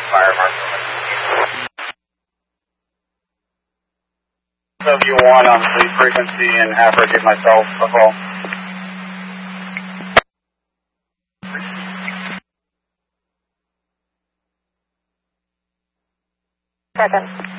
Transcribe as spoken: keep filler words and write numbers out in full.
fire marshal. So if you want on the frequency and have her give myself a call. Second.